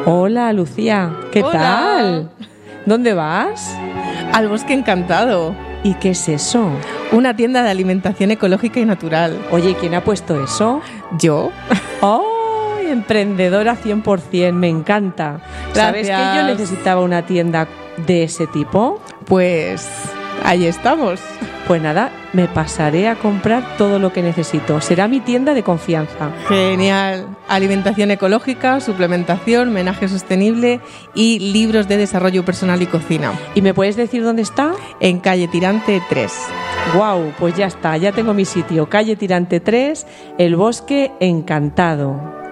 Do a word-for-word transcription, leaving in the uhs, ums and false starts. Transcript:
Hola, Lucía, ¿qué Hola. tal? ¿Dónde vas? Al Bosque Encantado, ¿Y qué es eso? una tienda de alimentación ecológica y natural. Oye, ¿quién ha puesto eso? ¿Yo? ¡Oh! Emprendedora cien por ciento, me encanta. ¿Sabes que yo Gracias. necesitaba una tienda de ese tipo? Pues ahí estamos. Pues nada, me pasaré a comprar todo lo que necesito. Será mi tienda de confianza. Genial. Alimentación ecológica, suplementación, menaje sostenible y libros de desarrollo personal y cocina. ¿Y me puedes decir dónde está? En calle Tirante tres. Guau, pues ya está, ya tengo mi sitio. Calle Tirante tres, El Bosque Encantado.